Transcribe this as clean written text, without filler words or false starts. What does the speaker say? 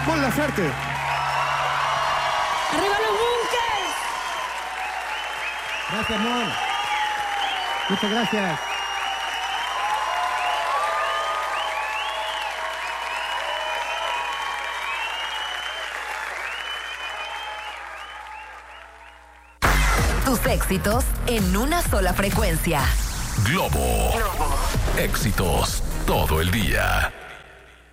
Mon Laferte. ¡Arriba los Bunkers! Gracias, Mon. Muchas gracias. Tus éxitos en una sola frecuencia. Globo. Éxitos todo el día.